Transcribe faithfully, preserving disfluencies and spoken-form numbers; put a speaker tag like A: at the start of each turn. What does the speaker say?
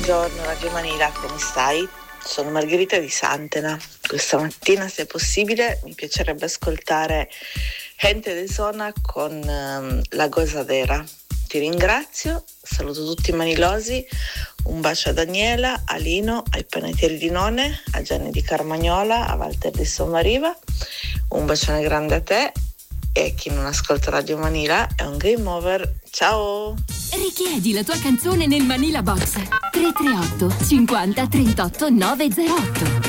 A: buongiorno Radio Manila, come stai? Sono Margherita di Santena. Questa mattina, se è possibile, mi piacerebbe ascoltare Gente de Zona con um, La Gozadera. Ti ringrazio, saluto tutti i manilosi, un bacio a Daniela, a Lino, ai panettieri di None, a Gianni di Carmagnola, a Walter di Sommariva, un bacione grande a te e a chi non ascolta Radio Manila è un game over. Ciao!
B: Richiedi la tua canzone nel Manila Box tre tre otto cinquanta trentotto novecentotto.